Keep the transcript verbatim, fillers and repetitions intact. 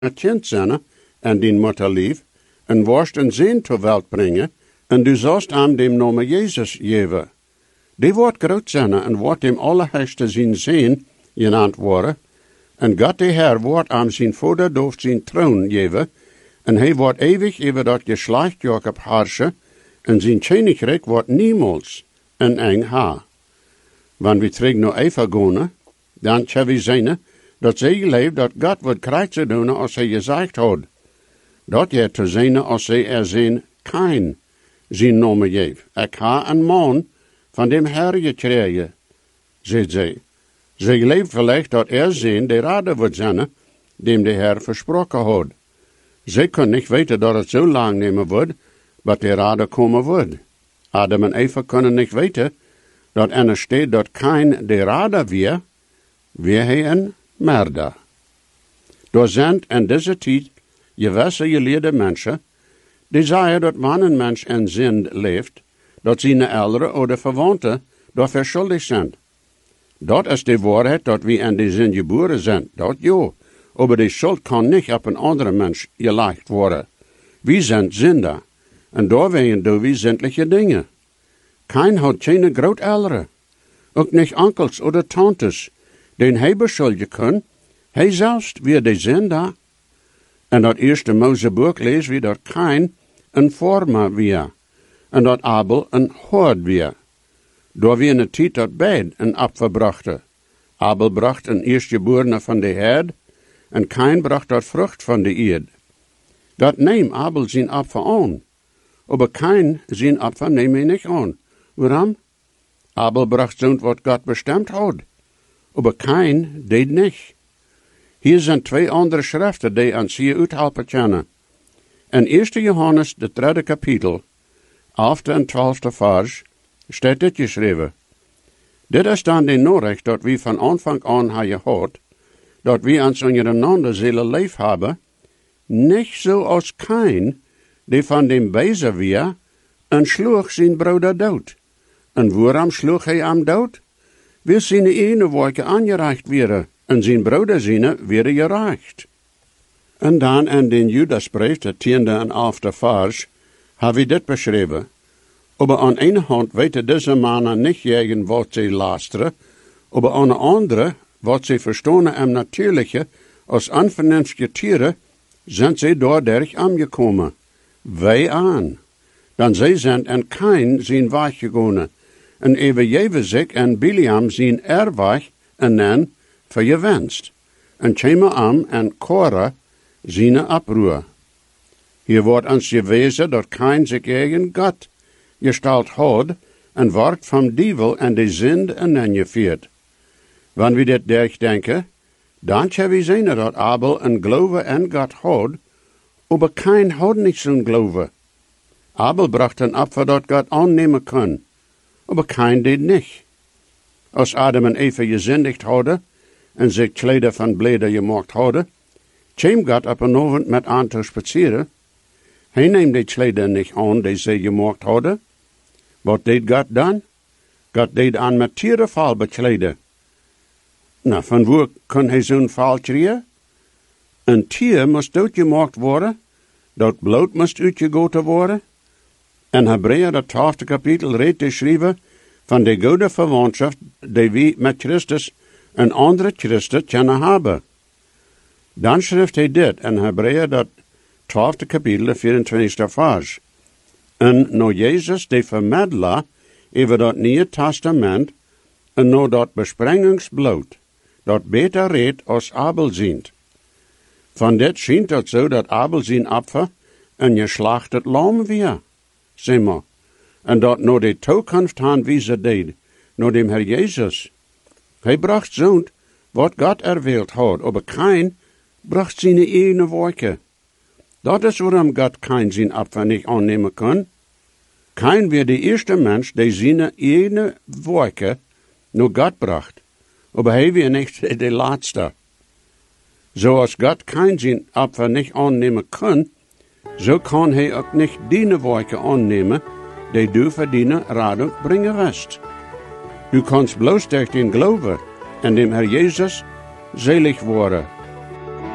kind zijn en die Mutter lief, en worst een zin ter welt brengen, en du zost aan dem Namen Jezus geven. Die wordt groot zijn en wordt dem Allerheiligste zijn zin genannt worden, en God de Heer wordt aan zijn vader door zijn troon geven, en hij wordt eeuwig over dat geslacht Jacob herrschen, en zijn koninkrijk wordt niemals een eng ha. Wanneer we terug naar Eva gaan, dan zullen we zien dat zij leeft dat God wordt krijgen doen als hij gezegd had. Dat je te zien als zij er zijn kein zijn naam geeft. Ik ha een man van dem Herr gekregen, zegt zij. Zij leeft vielleicht dat er zijn de raden wordt zijn, dem de Herr versproken had. Zij kon niet weten dat het zo lang nemen wordt, dat de raden komen wordt. Adam en Eva kunnen niet weten dat er staat dat kein de raden weer, weer hij een merder. Door zijn in deze tijd gewisse geleerde mensen, die zeggen dat wanneer een mens in zin leeft, dat zijn ouderen of verwanten door verschuldigd zijn. Dat is de waarheid dat we in de zin geboren zijn, dat ja. Maar die schuld kan niet op een andere mens gelegd worden. We zijn zinder, en doorwegen doen we zindelijke dingen. Kein had geen grootouderen, ook niet onkels of tantes, den hij beschuldigen kan, hij zelfs weer de zinder. En dat eerste Moseboek lezen we dat Kain een vormer weer, en dat Abel een hoord weer. Door wie in de tijd dat beid een apfer brachten. Abel bracht een eerstgeborene van de herd, en Kain bracht dat vrucht van de eerd. Dat neem Abel zijn apfer aan, maar Kain zijn apfer neem hij niet aan. Waarom? Abel bracht zo'n wat God bestemd had, maar Kain deed niet. Hier zijn twee andere schriften die aan sie uithelpen kennen. In eerste Johannes, de derde kapitel, elfde en twaalfde vers, staat dit geschreven. Dit is dan de Nachricht dat we van aanvang aan hebben gehad, dat we ons ondereinander zullen lief hebben, niet zo als Kain, die van dem Bezer weer, en sloeg zijn broeder dood. En waarom sloeg hij hem dood? Wil zijn ene woordje aangereicht werden, en zijn broeder zijn werden gereicht. En dan in den Judasbrief, de tiende en elfde vers, hebben we dit beschreven. Maar aan de ene hand weten deze mannen niet gegen wat ze luisteren, maar aan de andere, wat ze verstaan en natuurlijke, als onvernünftige tieren, zijn ze doordurch aangekomen. Wij aan. Dan zij zijn en Kain zijn weg gegaan, en even jewe zich en Biliam zijn erweg en dan vergewenst. En Chema am en Korah zijn oproer. Hier wordt ons gewezen dat Kain zich eigen God gesteld had en wordt van dievel en de zind en aangevierd. Wanneer we dit durchdenken, dan zullen we zien dat Abel een geloof en God had, maar Kain had niet zo'n geloof. Abel bracht een offer dat God aannemen kon, maar Kain deed niet. Als Adam en Eva gezindigd hadden en zich kleden van bleder gemaakt hadden, kwam God op een avond met aan te spazieren. Hij neemt die kleden niet aan die ze gemaakt hadden. Wat deed God dan? God deed aan met tierenval bekleden. Nou, van waar kon hij zo'n val krijgen? Een tier moest doodgemaakt worden, dat bloed moest uitgegoten worden. En Hebreeën, dat twaalfde kapitel, redt te schrijven van de goede verwantschap die we met Christus en andere Christen kunnen hebben. Dan schrijft hij dit in Hebreeën, dat twaalfde kapitel, de vierentwintigste vers. En nou Jezus, de vermiddelaar, over dat Nieuwe Testament, en nou dat besprengingsbloed, dat beter redt als Abel zient. Van dit schijnt het zo dat Abel zijn opfer een geslachtet lam weer, zeg maar. En dat nou de toekomst han wie ze deed, nou dem Herr Jezus. Hij bracht zo'n wat God erwählt had, maar Kain bracht zijn ene woordje. Dat is waarom God Kain zijn opfer niet aannemen kon. Kain weer de eerste mens die zijn ene woordje naar God bracht, maar hij weer niet de laatste. Zoals God Kain zijn opfer niet aannemen kon, zo kan hij ook niet die woordje aannemen, die du voor die radung brengen west. Du kannst bloos durch den Glauben en dem Herr Jesus selig worden.